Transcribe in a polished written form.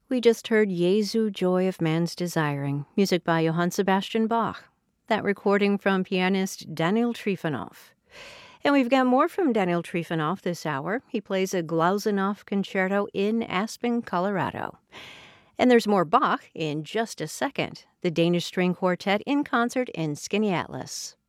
We just heard Jesu Joy of Man's Desiring, music by Johann Sebastian Bach. That recording from pianist Daniel Trifonov. And we've got more from Daniel Trifonov this hour. He plays a Glazunov concerto in Aspen, Colorado. And there's more Bach in just a second. The Danish String Quartet in concert in Skinny Atlas.